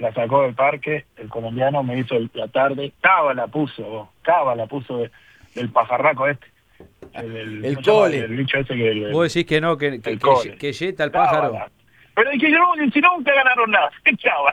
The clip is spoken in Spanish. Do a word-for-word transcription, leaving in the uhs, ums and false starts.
la sacó del parque, el colombiano me hizo la tarde, Cava la puso, Cava la puso de, del pajarraco este. El, el, El ¿cómo se llama? cole. El bicho ese que... El, el, Vos decís que no, que, que, el que, cole. que yeta el pájaro. Cábala. Pero es que no, si nunca ganaron nada, Chava.